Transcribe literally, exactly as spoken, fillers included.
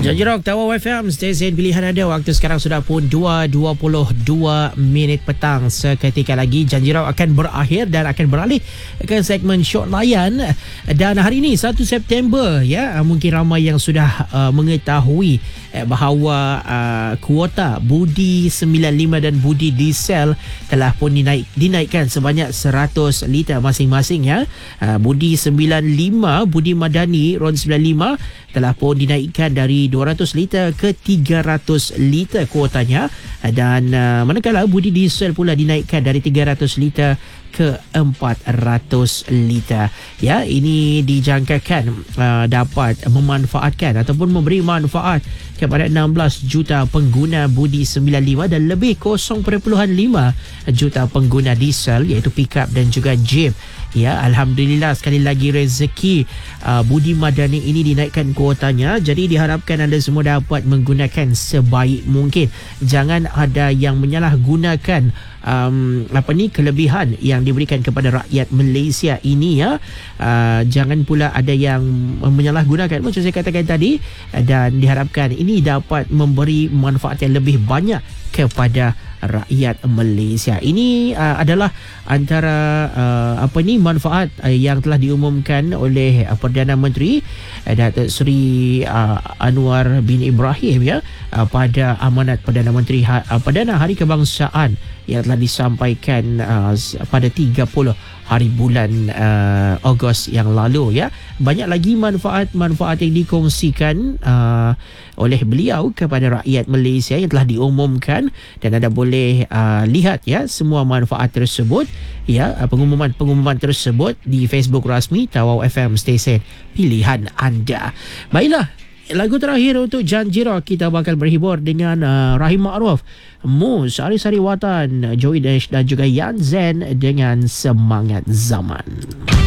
Janji Rock, Tawau F M, stesen pilihan anda. Waktu sekarang sudah pun dua dua puluh dua minit petang. Seketika lagi Janji Rock akan berakhir dan akan beralih ke segmen Short Layan. Dan hari ini satu September, ya, mungkin ramai yang sudah uh, mengetahui eh, bahawa uh, kuota budi sembilan puluh lima dan budi diesel telah pun dinaik, dinaikkan sebanyak seratus liter masing-masing, ya. Uh, budi sembilan puluh lima, budi madani RON sembilan puluh lima telah pun dinaikkan dari dua ratus liter ke tiga ratus liter kuotanya, dan uh, manakala budi diesel pula dinaikkan dari tiga ratus liter ke empat ratus liter. Ya, ini dijangkakan uh, dapat memanfaatkan ataupun memberi manfaat kepada enam belas juta pengguna budi sembilan puluh lima dan lebih kosong perpuluhan lima juta pengguna diesel, iaitu pickup dan juga jeep. Ya, alhamdulillah, sekali lagi rezeki uh, budi madani ini dinaikkan kuotanya. Jadi diharapkan anda semua dapat menggunakan sebaik mungkin. Jangan ada yang menyalahgunakan um, apa ni kelebihan yang diberikan kepada rakyat Malaysia ini, ya. Uh, jangan pula ada yang menyalahgunakan macam saya katakan tadi, dan diharapkan ini dapat memberi manfaat yang lebih banyak kepada rakyat Malaysia. Ini uh, adalah antara uh, apa ni manfaat uh, yang telah diumumkan oleh uh, Perdana Menteri uh, Datuk Seri uh, Anwar bin Ibrahim, ya, uh, pada amanat Perdana Menteri ha, uh, Perdana Hari Kebangsaan yang telah disampaikan uh, pada tiga puluh hari bulan uh, Ogos yang lalu, ya. Banyak lagi manfaat-manfaat yang dikongsikan uh, oleh beliau kepada rakyat Malaysia yang telah diumumkan, dan anda boleh uh, lihat, ya, semua manfaat tersebut, ya, pengumuman-pengumuman tersebut di Facebook rasmi Tawau F M, stesen pilihan anda. Baiklah, lagu terakhir untuk Janji Rock, kita bakal berhibur dengan uh, Rahim Ma'ruf, Mus, Sari-Sari Watan, Joey Dash dan juga Yan Zen dengan Semangat Zaman.